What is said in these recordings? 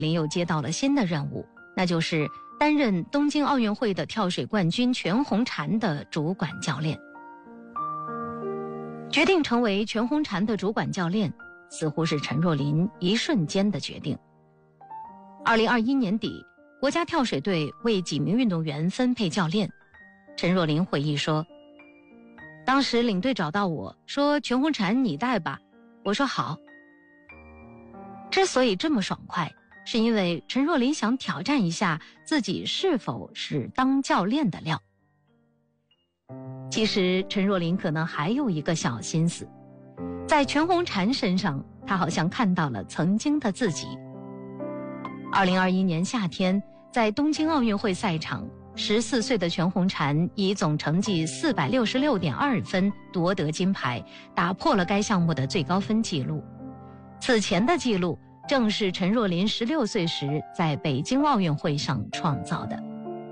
林又接到了新的任务，那就是担任东京奥运会的跳水冠军全红婵的主管教练。决定成为全红婵的主管教练，似乎是陈若琳一瞬间的决定。2021年底，国家跳水队为几名运动员分配教练。陈若琳回忆说，当时领队找到我说，全红婵你带吧，我说好。之所以这么爽快，是因为陈若琳想挑战一下自己是否是当教练的料。其实陈若琳可能还有一个小心思，在全红婵身上，她好像看到了曾经的自己。2021年夏天，在东京奥运会赛场，14岁的全红婵以总成绩466.2分夺得金牌，打破了该项目的最高分纪录。此前的纪录正是陈若琳16岁时在北京奥运会上创造的。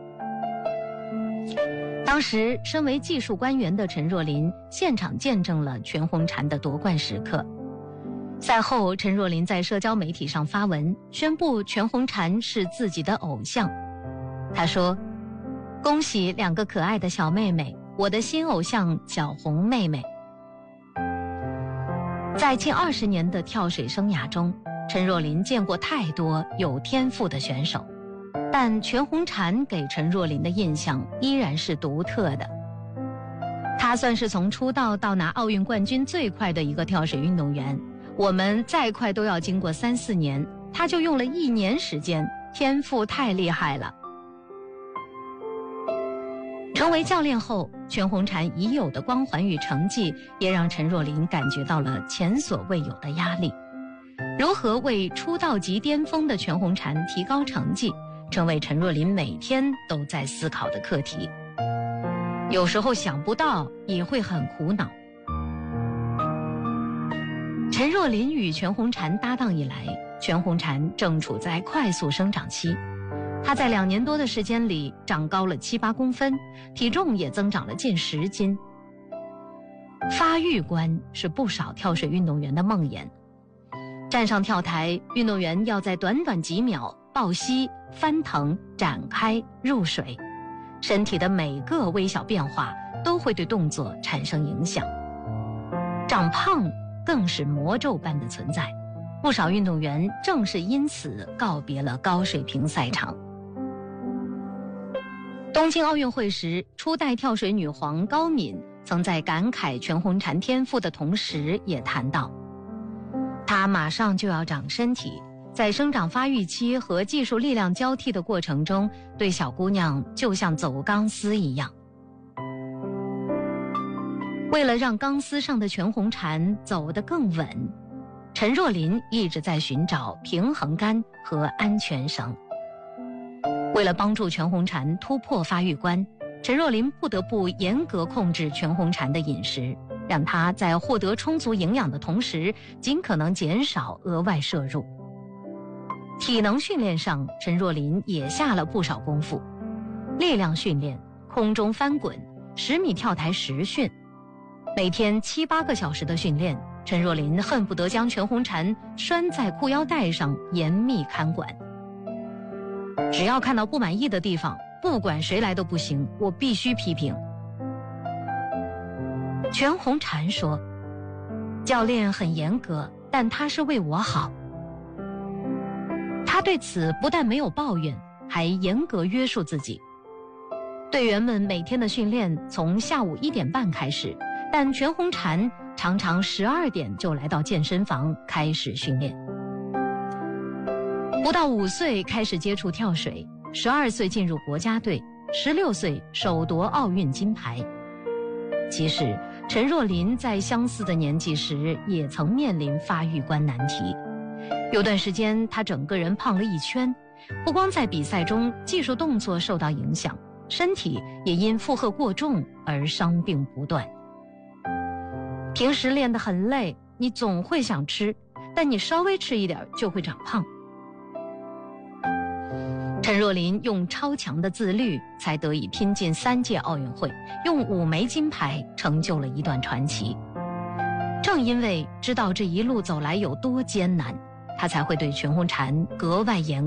当时身为技术官员的陈若琳现场见证了全红婵的夺冠时刻。赛后，陈若琳在社交媒体上发文宣布全红婵是自己的偶像。她说，恭喜2个可爱的小妹妹，我的新偶像小红妹妹。在近20年的跳水生涯中，陈若琳见过太多有天赋的选手，但全红婵给陈若琳的印象依然是独特的。她算是从出道到拿奥运冠军最快的一个跳水运动员，我们再快都要经过3、4年，她就用了1年时间，天赋太厉害了。成为教练后，全红婵已有的光环与成绩也让陈若琳感觉到了前所未有的压力。如何为出道即巅峰的全红婵提高成绩，成为陈若琳每天都在思考的课题。有时候想不到也会很苦恼。陈若琳与全红婵搭档以来，全红婵正处在快速生长期。她在2年多的时间里长高了7、8公分，体重也增长了近10斤。发育关是不少跳水运动员的梦魇。站上跳台，运动员要在短短几秒抱膝、翻腾、展开、入水，身体的每个微小变化都会对动作产生影响。长胖更是魔咒般的存在，不少运动员正是因此告别了高水平赛场。东京奥运会时，初代跳水女皇高敏曾在感慨全红婵天赋的同时，也谈到，她马上就要长身体，在生长发育期和技术力量交替的过程中，对小姑娘就像走钢丝一样。为了让钢丝上的全红婵走得更稳，陈若琳一直在寻找平衡杆和安全绳。为了帮助全红婵突破发育关，陈若琳不得不严格控制全红婵的饮食，让她在获得充足营养的同时，尽可能减少额外摄入。体能训练上，陈若琳也下了不少功夫。力量训练、空中翻滚、10米跳台实训，每天7、8个小时的训练，陈若琳恨不得将全红婵拴在裤腰带上严密看管。只要看到不满意的地方，不管谁来都不行，我必须批评。全红婵说，教练很严格，但他是为我好。他对此不但没有抱怨，还严格约束自己。队员们每天的训练从下午1点半开始，但全红婵常常12点就来到健身房开始训练。不到5岁开始接触跳水，12岁进入国家队，16岁首夺奥运金牌。其实陈若琳在相似的年纪时也曾面临发育关难题，有段时间她整个人胖了1圈，不光在比赛中技术动作受到影响，身体也因负荷过重而伤病不断。平时练得很累，你总会想吃，但你稍微吃一点就会长胖。陈若琳用超强的自律，才得以拼进3届奥运会，用5枚金牌成就了一段传奇。正因为知道这一路走来有多艰难， 他才会对全红婵格外严